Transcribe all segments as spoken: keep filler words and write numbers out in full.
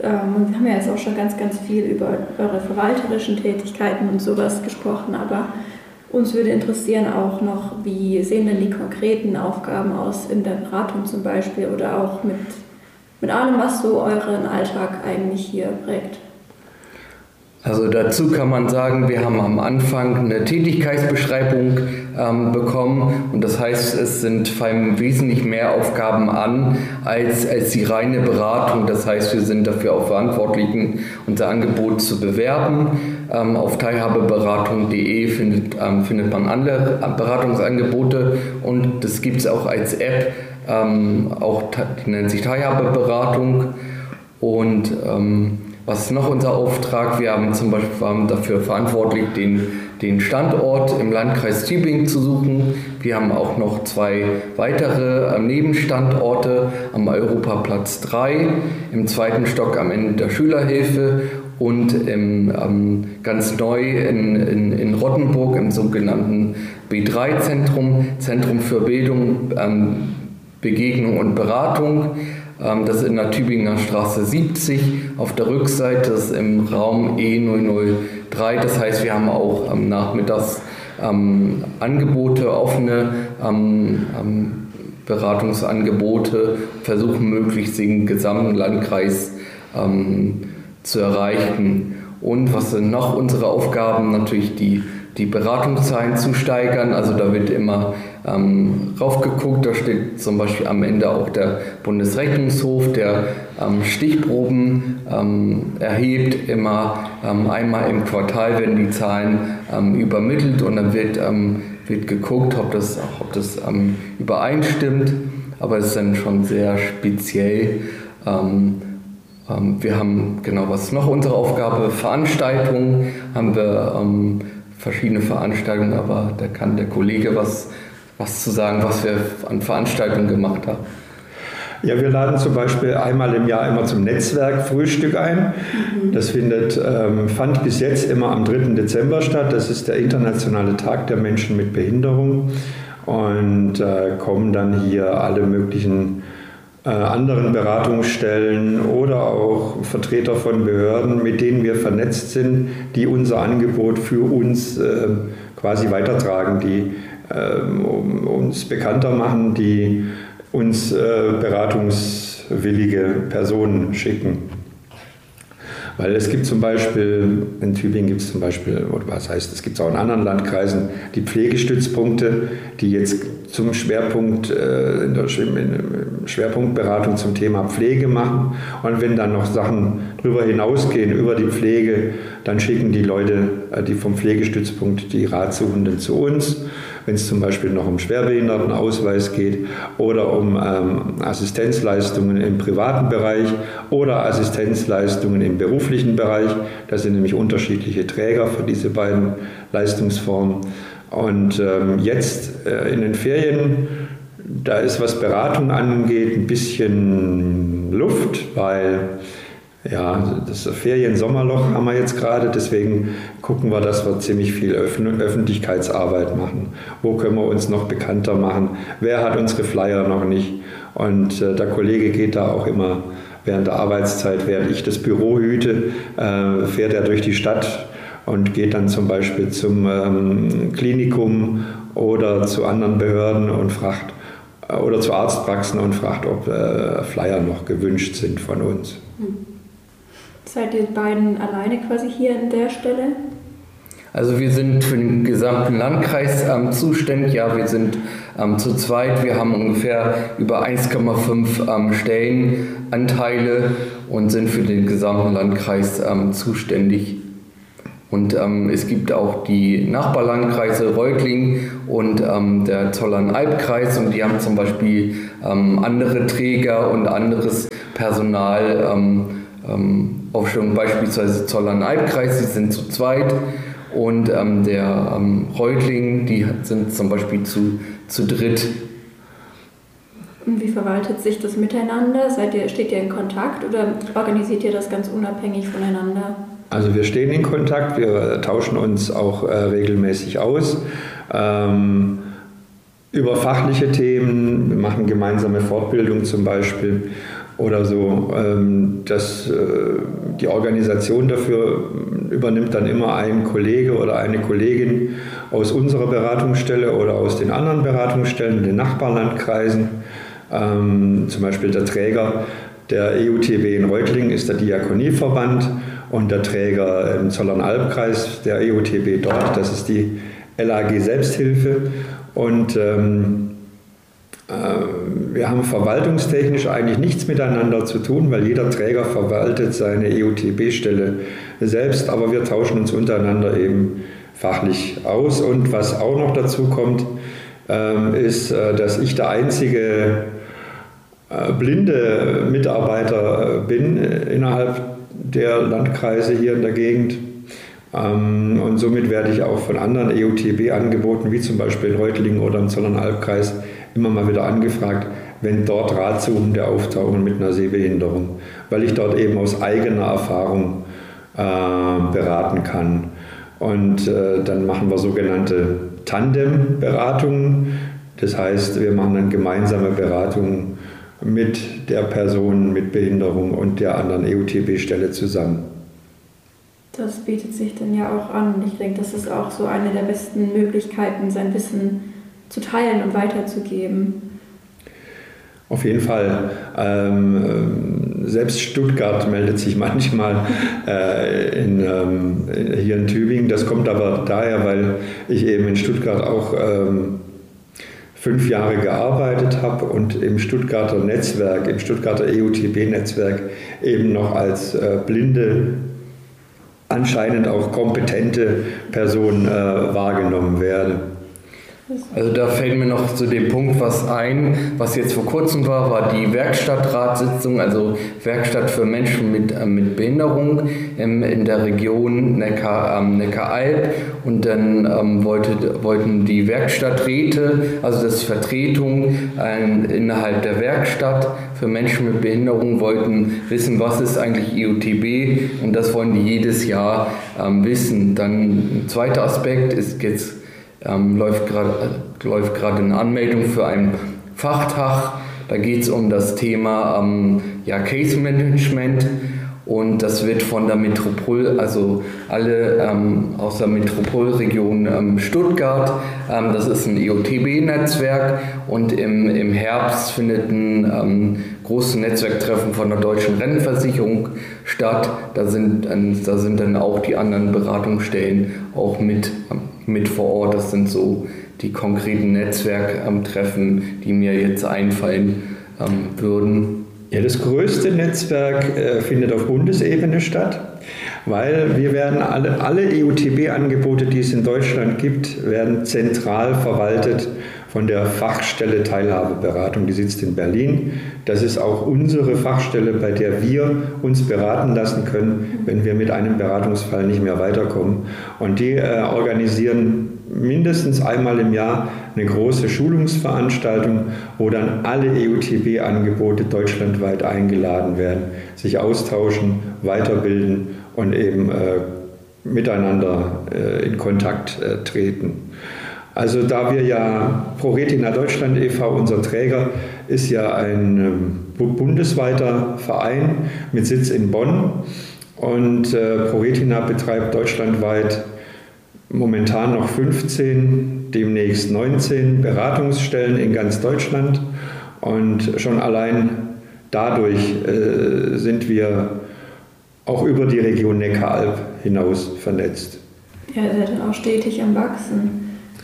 ähm, wir haben ja jetzt auch schon ganz, ganz viel über eure verwalterischen Tätigkeiten und sowas gesprochen, aber uns würde interessieren auch noch, wie sehen denn die konkreten Aufgaben aus in der Beratung zum Beispiel oder auch mit, mit allem, was so euren Alltag eigentlich hier prägt? Also dazu kann man sagen, wir haben am Anfang eine Tätigkeitsbeschreibung ähm, bekommen und das heißt, es sind fallen wesentlich mehr Aufgaben an als, als die reine Beratung. Das heißt, wir sind dafür auch verantwortlich, unser Angebot zu bewerben. Ähm, auf teilhabeberatung punkt de findet, ähm, findet man alle Beratungsangebote und das gibt es auch als App, ähm, auch die nennt sich Teilhabeberatung und ähm, was ist noch unser Auftrag? Wir haben zum Beispiel waren dafür verantwortlich, den, den Standort im Landkreis Tübingen zu suchen. Wir haben auch noch zwei weitere Nebenstandorte am Europaplatz drei, im zweiten Stock am Ende der Schülerhilfe und im, ähm, ganz neu in, in, in Rottenburg im sogenannten B drei Zentrum, Zentrum für Bildung, ähm, Begegnung und Beratung. Das ist in der Tübinger Straße siebzig, auf der Rückseite, das ist im Raum E null null drei. Das heißt, wir haben auch ähm, nachmittags ähm, Angebote, offene ähm, ähm, Beratungsangebote, versuchen möglichst den gesamten Landkreis ähm, zu erreichen. Und was sind noch unsere Aufgaben? Natürlich die die Beratungszahlen zu steigern. Also da wird immer ähm, raufgeguckt, da steht zum Beispiel am Ende auch der Bundesrechnungshof, der ähm, Stichproben ähm, erhebt. Immer ähm, einmal im Quartal werden die Zahlen ähm, übermittelt und dann wird, ähm, wird geguckt, ob das, ob das ähm, übereinstimmt. Aber es ist dann schon sehr speziell. Ähm, ähm, wir haben, genau, was ist noch unsere Aufgabe? Veranstaltungen haben wir ähm, verschiedene Veranstaltungen, aber da kann der Kollege was, was zu sagen, was wir an Veranstaltungen gemacht haben. Ja, wir laden zum Beispiel einmal im Jahr immer zum Netzwerkfrühstück ein. Das findet, ähm, fand bis jetzt immer am dritten Dezember statt. Das ist der internationale Tag der Menschen mit Behinderung. Und äh, kommen dann hier alle möglichen äh, anderen Beratungsstellen oder auch Vertreter von Behörden, mit denen wir vernetzt sind, die unser Angebot für uns äh, quasi weitertragen, die äh, um, uns bekannter machen, die uns äh, beratungswillige Personen schicken. Weil es gibt zum Beispiel, in Tübingen gibt es zum Beispiel, oder was heißt, es gibt es auch in anderen Landkreisen, die Pflegestützpunkte, die jetzt zum Schwerpunkt, äh, in der Schwerpunktberatung zum Thema Pflege machen. Und wenn dann noch Sachen darüber hinausgehen, über die Pflege, dann schicken die Leute, äh, die vom Pflegestützpunkt, die Ratsuchenden zu uns. Wenn es zum Beispiel noch um Schwerbehindertenausweis geht oder um ähm, Assistenzleistungen im privaten Bereich oder Assistenzleistungen im beruflichen Bereich. Das sind nämlich unterschiedliche Träger für diese beiden Leistungsformen. Und ähm, jetzt äh, in den Ferien, da ist, was Beratung angeht, ein bisschen Luft, weil ja, das Ferien-Sommerloch haben wir jetzt gerade, deswegen gucken wir, dass wir ziemlich viel Öffentlichkeitsarbeit machen. Wo können wir uns noch bekannter machen? Wer hat unsere Flyer noch nicht? Und äh, der Kollege geht da auch immer während der Arbeitszeit, während ich das Büro hüte, äh, fährt er durch die Stadt und geht dann zum Beispiel zum ähm, Klinikum oder zu anderen Behörden und fragt, äh, oder zu Arztpraxen und fragt, ob äh, Flyer noch gewünscht sind von uns. Hm. Seid ihr beiden alleine quasi hier an der Stelle? Also wir sind für den gesamten Landkreis ähm, zuständig. Ja, wir sind ähm, zu zweit. Wir haben ungefähr über eins Komma fünf ähm, Stellenanteile und sind für den gesamten Landkreis ähm, zuständig. Und ähm, es gibt auch die Nachbarlandkreise Reutlingen und ähm, der Zollern-Albkreis und die haben zum Beispiel ähm, andere Träger und anderes Personal. Ähm, ähm, Aufstellung beispielsweise Zollern-Albkreis, die sind zu zweit und ähm, der ähm, Reutlingen, die sind zum Beispiel zu, zu dritt. Und wie verwaltet sich das miteinander? Seid ihr, steht ihr in Kontakt oder organisiert ihr das ganz unabhängig voneinander? Also wir stehen in Kontakt, wir tauschen uns auch äh, regelmäßig aus ähm, über fachliche Themen, wir machen gemeinsame Fortbildung zum Beispiel oder so. Ähm, das, äh, die Organisation dafür übernimmt dann immer ein Kollege oder eine Kollegin aus unserer Beratungsstelle oder aus den anderen Beratungsstellen, den Nachbarlandkreisen. Ähm, zum Beispiel der Träger der E U T B in Reutlingen ist der Diakonieverband und der Träger im Zollernalbkreis der E U T B dort, das ist die L A G Selbsthilfe. Und ähm, äh, wir haben verwaltungstechnisch eigentlich nichts miteinander zu tun, weil jeder Träger verwaltet seine E U T B-Stelle selbst, aber wir tauschen uns untereinander eben fachlich aus. Und was auch noch dazu kommt, äh, ist, äh, dass ich der einzige äh, blinde Mitarbeiter bin äh, innerhalb der Landkreise hier in der Gegend. Ähm, und somit werde ich auch von anderen E U T B-Angeboten, wie zum Beispiel in Reutlingen oder im Zollernalbkreis, immer mal wieder angefragt, wenn dort Ratsuchende auftauchen mit einer Sehbehinderung, weil ich dort eben aus eigener Erfahrung äh, beraten kann. Und äh, dann machen wir sogenannte Tandem-Beratungen. Das heißt, wir machen dann gemeinsame Beratungen mit der Person mit Behinderung und der anderen E U T B-Stelle zusammen. Das bietet sich dann ja auch an. Ich denke, das ist auch so eine der besten Möglichkeiten, sein Wissen zu teilen und weiterzugeben. Auf jeden Fall. Ähm, selbst Stuttgart meldet sich manchmal äh, in, ähm, hier in Tübingen. Das kommt aber daher, weil ich eben in Stuttgart auch ähm, fünf Jahre gearbeitet habe und im Stuttgarter Netzwerk, im Stuttgarter E U T B-Netzwerk eben noch als äh, blinde, anscheinend auch kompetente Person äh, wahrgenommen werde. Also da fällt mir noch zu dem Punkt was ein, was jetzt vor kurzem war, war die Werkstattratssitzung, also Werkstatt für Menschen mit, äh, mit Behinderung ähm, in der Region Neckar, ähm, Neckaralb. Und dann ähm, wollte, wollten die Werkstatträte, also das Vertretung äh, innerhalb der Werkstatt für Menschen mit Behinderung, wollten wissen, was ist eigentlich E U T B, und das wollen die jedes Jahr ähm, wissen. Dann ein zweiter Aspekt ist jetzt, Ähm, läuft gerade äh, läuft gerade eine Anmeldung für ein Fachtag. Da geht es um das Thema ähm, ja, Case Management, und das wird von der Metropol, also alle ähm, aus der Metropolregion ähm, Stuttgart, ähm, das ist ein E U T B-Netzwerk, und im, im Herbst findet ein ähm, großes Netzwerktreffen von der Deutschen Rentenversicherung statt. Da sind, da sind dann auch die anderen Beratungsstellen auch mit mit vor Ort. Das sind so die konkreten Netzwerktreffen, die mir jetzt einfallen ähm, würden. Ja, das größte Netzwerk äh, findet auf Bundesebene statt, weil wir werden alle, alle E U T B-Angebote, die es in Deutschland gibt, werden zentral verwaltet von der Fachstelle Teilhabeberatung, die sitzt in Berlin. Das ist auch unsere Fachstelle, bei der wir uns beraten lassen können, wenn wir mit einem Beratungsfall nicht mehr weiterkommen. Und die äh, organisieren mindestens einmal im Jahr eine große Schulungsveranstaltung, wo dann alle E U T B-Angebote deutschlandweit eingeladen werden, sich austauschen, weiterbilden und eben äh, miteinander äh, in Kontakt äh, treten. Also da wir ja ProRetina Deutschland e V, unser Träger, ist ja ein ähm, bundesweiter Verein mit Sitz in Bonn, und äh, ProRetina betreibt deutschlandweit momentan noch fünfzehn, demnächst neunzehn Beratungsstellen in ganz Deutschland, und schon allein dadurch äh, sind wir auch über die Region Neckaralb hinaus vernetzt. Ja, ihr seid dann auch stetig am Wachsen.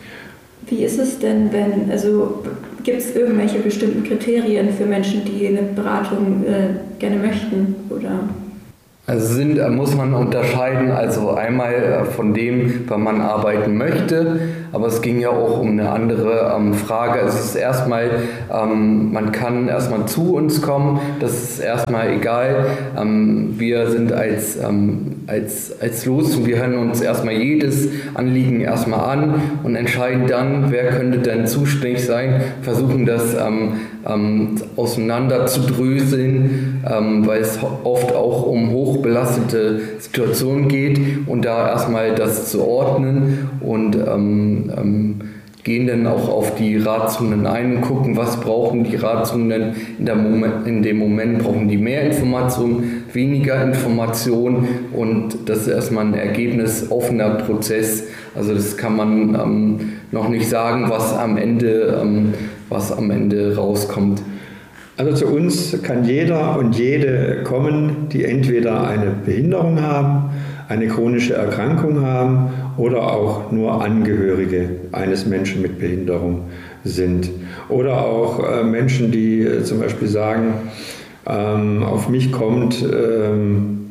Wie ist es denn, wenn, also gibt es irgendwelche bestimmten Kriterien für Menschen, die eine Beratung äh, gerne möchten, oder? Also sind, muss man unterscheiden, also einmal von dem, wann man arbeiten möchte, aber es ging ja auch um eine andere ähm, Frage. Es ist erstmal, ähm, man kann erstmal zu uns kommen, das ist erstmal egal. Ähm, wir sind als, ähm, als, als Los, und wir hören uns erstmal jedes Anliegen erstmal an und entscheiden dann, wer könnte denn zuständig sein, versuchen das ähm, ähm, auseinander zu dröseln, ähm, weil es oft auch um hochbelastete Situationen geht, und da erstmal das zu ordnen und ähm, ähm, gehen dann auch auf die Ratsuchenden ein und gucken, was brauchen die Ratsuchenden in, der Moment, in dem Moment, brauchen die mehr Information, weniger Information, und das ist erstmal ein ergebnisoffener Prozess. Also das kann man ähm, noch nicht sagen, was am Ende, ähm, was am Ende rauskommt. Also zu uns kann jeder und jede kommen, die entweder eine Behinderung haben, eine chronische Erkrankung haben oder auch nur Angehörige eines Menschen mit Behinderung sind. Oder auch äh, Menschen, die äh, zum Beispiel sagen, ähm, auf mich kommt ähm,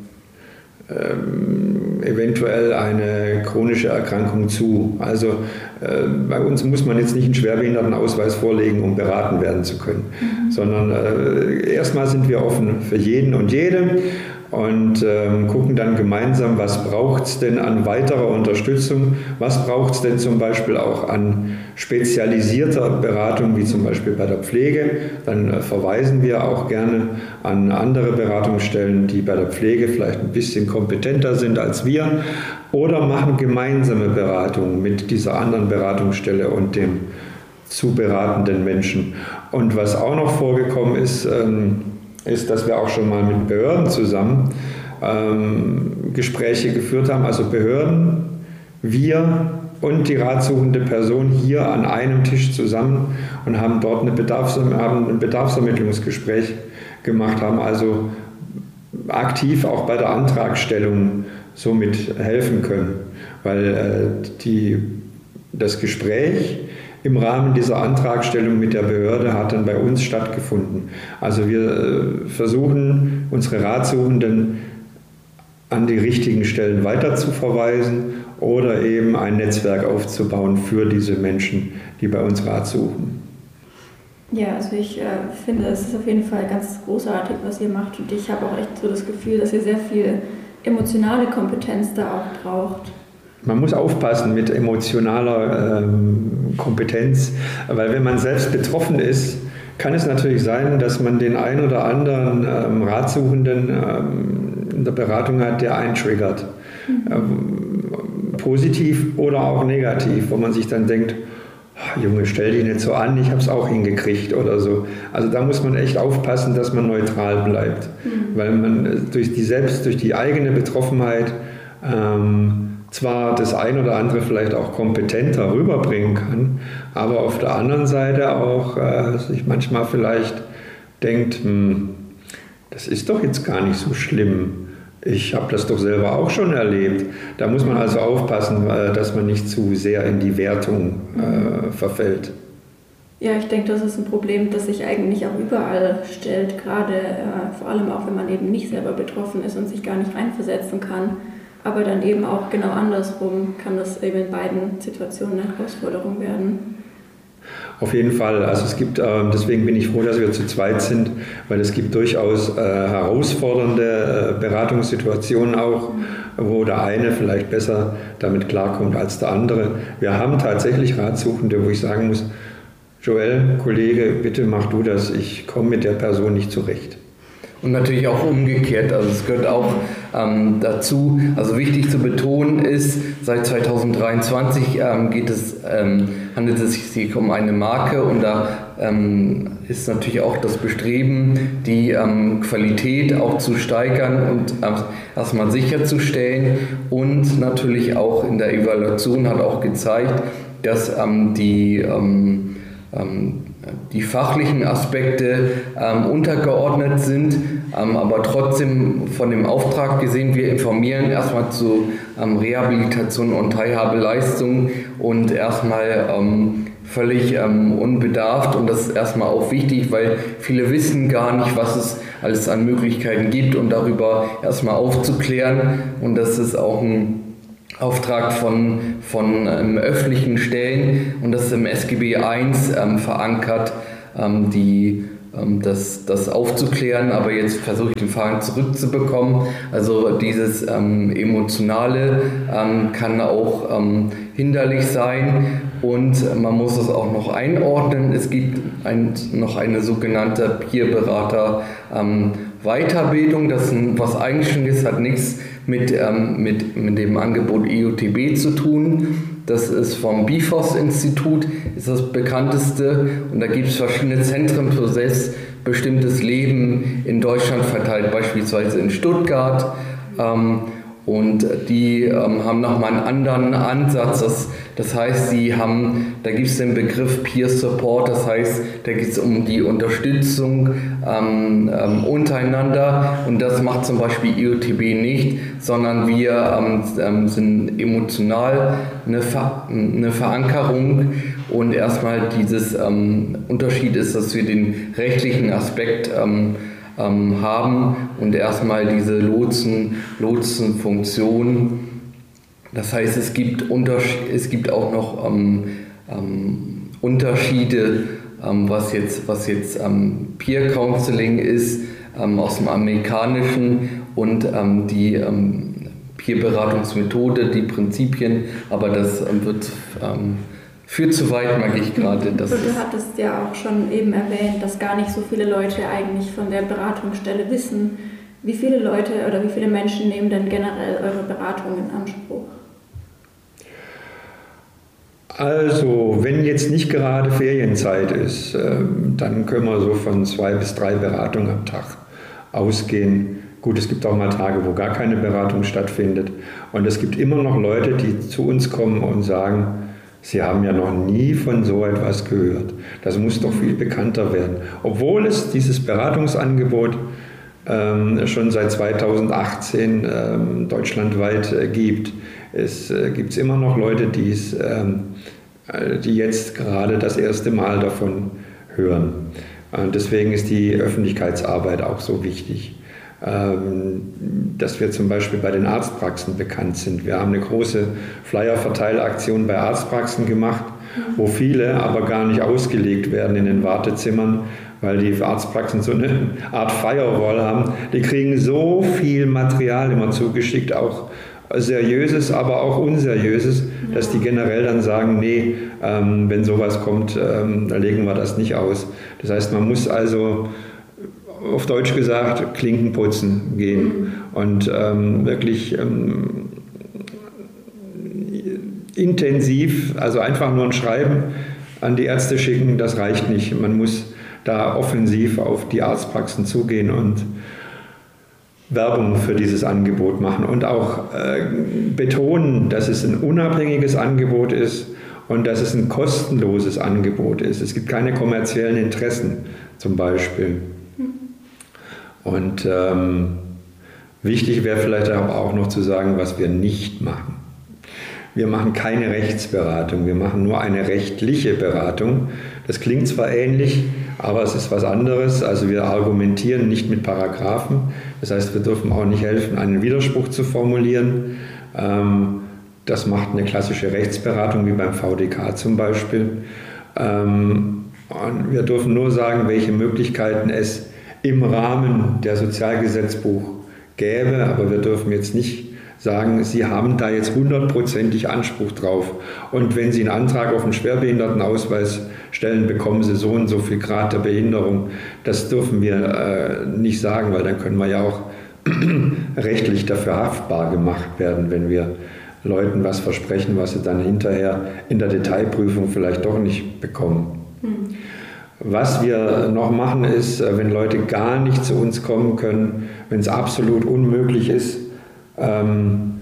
ähm, eventuell eine chronische Erkrankung zu. Also äh, bei uns muss man jetzt nicht einen Schwerbehindertenausweis vorlegen, um beraten werden zu können, mhm. sondern äh, erstmal sind wir offen für jeden und jede. Und ähm, gucken dann gemeinsam, was braucht es denn an weiterer Unterstützung, was braucht es denn zum Beispiel auch an spezialisierter Beratung, wie zum Beispiel bei der Pflege. Dann äh, verweisen wir auch gerne an andere Beratungsstellen, die bei der Pflege vielleicht ein bisschen kompetenter sind als wir, oder machen gemeinsame Beratungen mit dieser anderen Beratungsstelle und dem zu beratenden Menschen. Und was auch noch vorgekommen ist, ähm, ist, dass wir auch schon mal mit Behörden zusammen ähm, Gespräche geführt haben, also Behörden, wir und die ratsuchende Person hier an einem Tisch zusammen und haben dort eine Bedarfserm- haben ein Bedarfsermittlungsgespräch gemacht, haben also aktiv auch bei der Antragstellung somit helfen können, weil äh, die, das Gespräch im Rahmen dieser Antragstellung mit der Behörde hat dann bei uns stattgefunden. Also wir versuchen, unsere Ratsuchenden an die richtigen Stellen weiterzuverweisen oder eben ein Netzwerk aufzubauen für diese Menschen, die bei uns Rat suchen. Ja, also ich äh, finde, es ist auf jeden Fall ganz großartig, was ihr macht, und ich habe auch echt so das Gefühl, dass ihr sehr viel emotionale Kompetenz da auch braucht. Man muss aufpassen mit emotionaler ähm, Kompetenz, weil wenn man selbst betroffen ist, kann es natürlich sein, dass man den ein oder anderen ähm, Ratsuchenden ähm, in der Beratung hat, der einen triggert. Mhm. Ähm, positiv oder auch negativ, wo man sich dann denkt, oh, Junge, stell dich nicht so an, ich habe es auch hingekriegt oder so. Also da muss man echt aufpassen, dass man neutral bleibt, mhm. weil man durch die selbst, durch die eigene Betroffenheit ähm, zwar das ein oder andere vielleicht auch kompetenter rüberbringen kann, aber auf der anderen Seite auch äh, sich manchmal vielleicht denkt, hm, das ist doch jetzt gar nicht so schlimm. Ich habe das doch selber auch schon erlebt. Da muss man also aufpassen, äh, dass man nicht zu sehr in die Wertung äh, verfällt. Ja, ich denke, das ist ein Problem, das sich eigentlich auch überall stellt, gerade äh, vor allem auch, wenn man eben nicht selber betroffen ist und sich gar nicht reinversetzen kann. Aber dann eben auch genau andersrum kann das eben in beiden Situationen eine Herausforderung werden. Auf jeden Fall. Also es gibt, deswegen bin ich froh, dass wir zu zweit sind, weil es gibt durchaus herausfordernde Beratungssituationen auch, wo der eine vielleicht besser damit klarkommt als der andere. Wir haben tatsächlich Ratsuchende, wo ich sagen muss, Joel, Kollege, bitte mach du das, ich komme mit der Person nicht zurecht. Und natürlich auch umgekehrt, also es gehört auch ähm, dazu, also wichtig zu betonen ist, seit zweitausenddreiundzwanzig ähm, geht es, ähm, handelt es sich um eine Marke, und da ähm, ist natürlich auch das Bestreben, die ähm, Qualität auch zu steigern und ähm, erstmal sicherzustellen, und natürlich auch in der Evaluation hat auch gezeigt, dass ähm, die ähm, ähm, die fachlichen Aspekte ähm, untergeordnet sind, ähm, aber trotzdem von dem Auftrag gesehen, wir informieren erstmal zu ähm, Rehabilitation und Teilhabeleistung und erstmal ähm, völlig ähm, unbedarft, und das ist erstmal auch wichtig, weil viele wissen gar nicht, was es alles an Möglichkeiten gibt, und darüber erstmal aufzuklären, und das ist auch ein Auftrag von, von ähm, öffentlichen Stellen, und das ist im S G B eins ähm, verankert, ähm, die, ähm, das, das aufzuklären, aber jetzt versuche ich den Faden zurückzubekommen. Also dieses ähm, Emotionale ähm, kann auch ähm, hinderlich sein, und man muss es auch noch einordnen. Es gibt ein, noch eine sogenannte Peer-Berater ähm, Weiterbildung, das ist ein, was Eigenständiges, hat nichts mit, ähm, mit, mit dem Angebot E U T B zu tun. Das ist vom Bifos-Institut, ist das bekannteste. Und da gibt es verschiedene Zentren für selbstbestimmtes Leben in Deutschland verteilt, beispielsweise in Stuttgart. Ähm, Und die ähm, haben nochmal einen anderen Ansatz. Das, das heißt, sie haben, da gibt es den Begriff Peer Support, das heißt, da geht es um die Unterstützung ähm, ähm, untereinander. Und das macht zum Beispiel I O T B nicht, sondern wir ähm, sind emotional eine, Ver eine Verankerung. Und erstmal dieses ähm, Unterschied ist, dass wir den rechtlichen Aspekt ähm, Ähm, haben und erstmal diese Lotsen, Lotsenfunktion. Das heißt, es gibt, es gibt auch noch ähm, ähm, Unterschiede, ähm, was jetzt, was jetzt ähm, Peer Counseling ist, ähm, aus dem Amerikanischen und ähm, die ähm, Peer-Beratungsmethode, die Prinzipien, aber das ähm, wird ähm, führt zu weit, mag ich gerade. Und du hattest ja auch schon eben erwähnt, dass gar nicht so viele Leute eigentlich von der Beratungsstelle wissen. Wie viele Leute oder wie viele Menschen nehmen denn generell eure Beratung in Anspruch? Also, wenn jetzt nicht gerade Ferienzeit ist, dann können wir so von zwei bis drei Beratungen am Tag ausgehen. Gut, es gibt auch mal Tage, wo gar keine Beratung stattfindet. Und es gibt immer noch Leute, die zu uns kommen und sagen, Sie haben ja noch nie von so etwas gehört. Das muss doch viel bekannter werden. Obwohl es dieses Beratungsangebot ähm, schon seit zweitausendachtzehn ähm, deutschlandweit äh, gibt. Es äh, gibt immer noch Leute, die's, ähm, die jetzt gerade das erste Mal davon hören. Und deswegen ist die Öffentlichkeitsarbeit auch so wichtig. Dass wir zum Beispiel bei den Arztpraxen bekannt sind. Wir haben eine große Flyer-Verteilaktion bei Arztpraxen gemacht, wo viele aber gar nicht ausgelegt werden in den Wartezimmern, weil die Arztpraxen so eine Art Firewall haben. Die kriegen so viel Material immer zugeschickt, auch seriöses, aber auch unseriöses, dass die generell dann sagen, nee, ähm, wenn sowas kommt, ähm, da legen wir das nicht aus. Das heißt, man muss also auf Deutsch gesagt, Klinken putzen gehen mhm. und ähm, wirklich ähm, intensiv, also einfach nur ein Schreiben an die Ärzte schicken, das reicht nicht. Man muss da offensiv auf die Arztpraxen zugehen und Werbung für dieses Angebot machen und auch äh, betonen, dass es ein unabhängiges Angebot ist und dass es ein kostenloses Angebot ist. Es gibt keine kommerziellen Interessen zum Beispiel. Und ähm, wichtig wäre vielleicht aber auch noch zu sagen, was wir nicht machen. Wir machen keine Rechtsberatung, wir machen nur eine rechtliche Beratung. Das klingt zwar ähnlich, aber es ist was anderes. Also wir argumentieren nicht mit Paragraphen. Das heißt, wir dürfen auch nicht helfen, einen Widerspruch zu formulieren. Ähm, das macht eine klassische Rechtsberatung, wie beim V D K zum Beispiel. Ähm, und wir dürfen nur sagen, welche Möglichkeiten es im Rahmen der Sozialgesetzbuch gäbe, aber wir dürfen jetzt nicht sagen, Sie haben da jetzt hundertprozentig Anspruch drauf und wenn Sie einen Antrag auf einen Schwerbehindertenausweis stellen, bekommen Sie so und so viel Grad der Behinderung. Das dürfen wir äh, nicht sagen, weil dann können wir ja auch rechtlich dafür haftbar gemacht werden, wenn wir Leuten was versprechen, was sie dann hinterher in der Detailprüfung vielleicht doch nicht bekommen. Hm. Was wir noch machen ist, wenn Leute gar nicht zu uns kommen können, wenn es absolut unmöglich ist, ähm,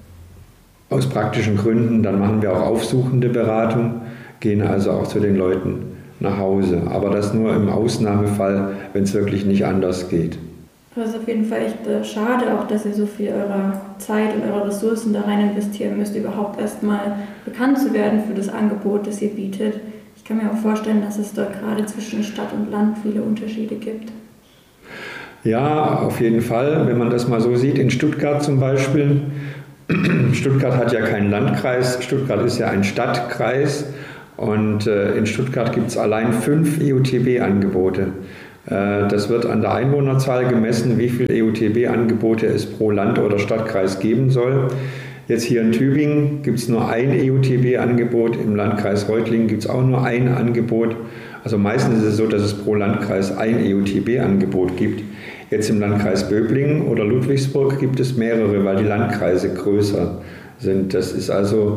aus praktischen Gründen, dann machen wir auch aufsuchende Beratung, gehen also auch zu den Leuten nach Hause. Aber das nur im Ausnahmefall, wenn es wirklich nicht anders geht. Das ist auf jeden Fall echt äh, schade, auch dass ihr so viel eurer Zeit und eurer Ressourcen da rein investieren müsst, überhaupt erstmal bekannt zu werden für das Angebot, das ihr bietet. Ich kann mir auch vorstellen, dass es dort gerade zwischen Stadt und Land viele Unterschiede gibt. Ja, auf jeden Fall. Wenn man das mal so sieht, in Stuttgart zum Beispiel, Stuttgart hat ja keinen Landkreis, Stuttgart ist ja ein Stadtkreis und äh, in Stuttgart gibt es allein fünf E U T B-Angebote. Äh, das wird an der Einwohnerzahl gemessen, wie viele E U T B-Angebote es pro Land oder Stadtkreis geben soll. Jetzt hier in Tübingen gibt es nur ein E U T B-Angebot, im Landkreis Reutlingen gibt es auch nur ein Angebot. Also meistens ist es so, dass es pro Landkreis ein E U T B-Angebot gibt. Jetzt im Landkreis Böblingen oder Ludwigsburg gibt es mehrere, weil die Landkreise größer sind. Das ist also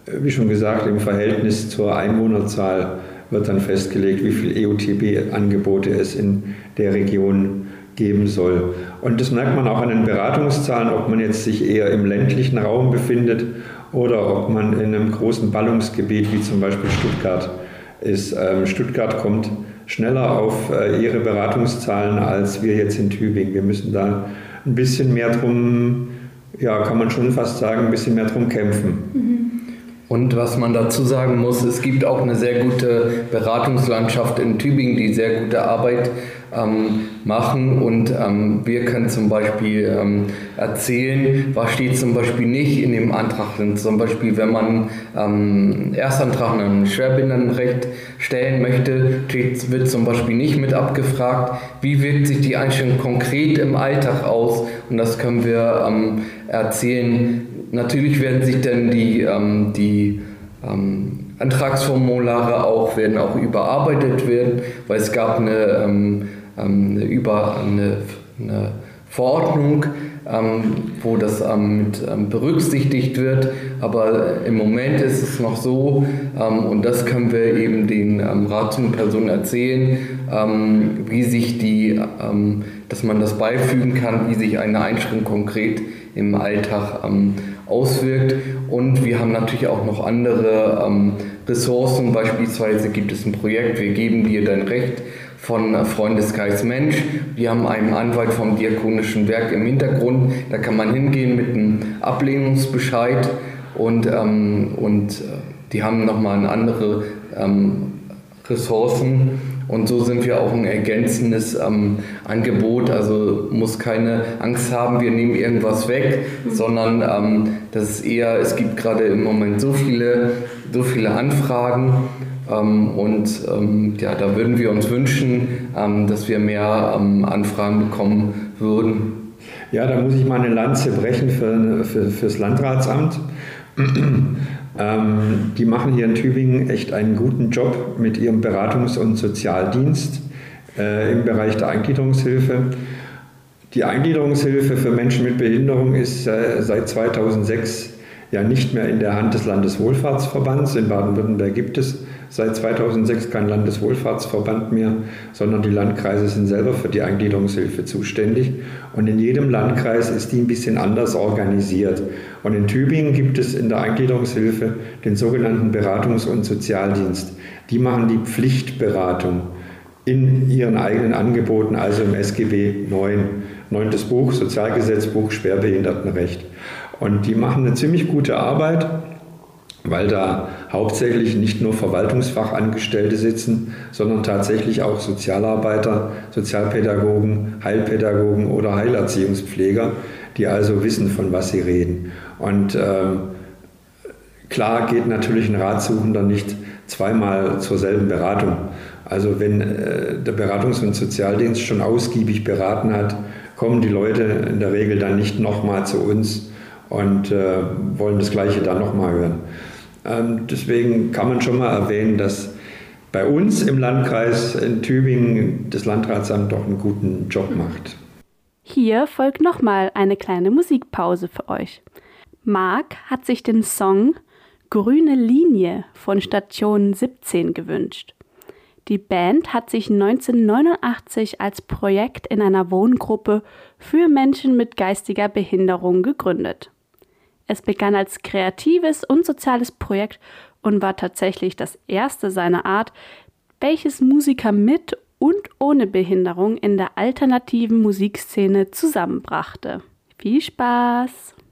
wie schon gesagt, im Verhältnis zur Einwohnerzahl wird dann festgelegt, wie viele E U T B-Angebote es in der Region geben soll. Und das merkt man auch an den Beratungszahlen, ob man jetzt sich eher im ländlichen Raum befindet oder ob man in einem großen Ballungsgebiet wie zum Beispiel Stuttgart ist. Ähm, Stuttgart kommt schneller auf äh, ihre Beratungszahlen als wir jetzt in Tübingen. Wir müssen da ein bisschen mehr drum, ja, kann man schon fast sagen, ein bisschen mehr drum kämpfen. Mhm. Und was man dazu sagen muss, es gibt auch eine sehr gute Beratungslandschaft in Tübingen, die sehr gute Arbeit ähm, machen. Und ähm, wir können zum Beispiel ähm, erzählen, was steht zum Beispiel nicht in dem Antrag. Denn zum Beispiel, wenn man ähm, Erstantrag nach einem Schwerbehindertenrecht stellen möchte, steht, wird zum Beispiel nicht mit abgefragt, wie wirkt sich die Einstellung konkret im Alltag aus. Und das können wir ähm, erzählen. Natürlich werden sich dann die, ähm, die ähm, Antragsformulare auch, werden auch überarbeitet werden, weil es gab eine, ähm, eine, über, eine, eine Verordnung, ähm, wo das ähm, mit ähm, berücksichtigt wird. Aber im Moment ist es noch so, ähm, und das können wir eben den ähm, Ratspersonen erzählen, ähm, wie sich die, ähm, dass man das beifügen kann, wie sich eine Einschränkung konkret im Alltag ähm, auswirkt. Und wir haben natürlich auch noch andere ähm, Ressourcen. Beispielsweise gibt es ein Projekt, wir geben dir dein Recht von Freundeskreis Mensch. Wir haben einen Anwalt vom Diakonischen Werk im Hintergrund. Da kann man hingehen mit einem Ablehnungsbescheid und, ähm, und die haben nochmal andere ähm, Ressourcen. Und so sind wir auch ein ergänzendes ähm, Angebot, also muss keine Angst haben, wir nehmen irgendwas weg, sondern ähm, das ist eher, es gibt gerade im Moment so viele, so viele Anfragen ähm, und ähm, ja, da würden wir uns wünschen, ähm, dass wir mehr ähm, Anfragen bekommen würden. Ja, da muss ich mal eine Lanze brechen für, für, fürs Landratsamt. Ähm, die machen hier in Tübingen echt einen guten Job mit ihrem Beratungs- und Sozialdienst äh, im Bereich der Eingliederungshilfe. Die Eingliederungshilfe für Menschen mit Behinderung ist äh, seit zweitausendsechs ja nicht mehr in der Hand des Landeswohlfahrtsverbands. In Baden-Württemberg gibt es seit zweitausendsechs keinen Landeswohlfahrtsverband mehr, sondern die Landkreise sind selber für die Eingliederungshilfe zuständig. Und in jedem Landkreis ist die ein bisschen anders organisiert. Und in Tübingen gibt es in der Eingliederungshilfe den sogenannten Beratungs- und Sozialdienst. Die machen die Pflichtberatung in ihren eigenen Angeboten, also im S G B neun, neuntes Buch, Sozialgesetzbuch, Schwerbehindertenrecht. Und die machen eine ziemlich gute Arbeit, weil da hauptsächlich nicht nur Verwaltungsfachangestellte sitzen, sondern tatsächlich auch Sozialarbeiter, Sozialpädagogen, Heilpädagogen oder Heilerziehungspfleger, die also wissen, von was sie reden. Und ähm, klar geht natürlich ein Ratsuchender nicht zweimal zur selben Beratung. Also wenn äh, der Beratungs- und Sozialdienst schon ausgiebig beraten hat, kommen die Leute in der Regel dann nicht nochmal zu uns und äh, wollen das Gleiche dann nochmal hören. Ähm, deswegen kann man schon mal erwähnen, dass bei uns im Landkreis in Tübingen das Landratsamt doch einen guten Job macht. Hier folgt nochmal eine kleine Musikpause für euch. Marc hat sich den Song Grüne Linie von Station siebzehn gewünscht. Die Band hat sich neunzehnhundertneunundachtzig als Projekt in einer Wohngruppe für Menschen mit geistiger Behinderung gegründet. Es begann als kreatives und soziales Projekt und war tatsächlich das erste seiner Art, welches Musiker mit und ohne Behinderung in der alternativen Musikszene zusammenbrachte. Viel Spaß!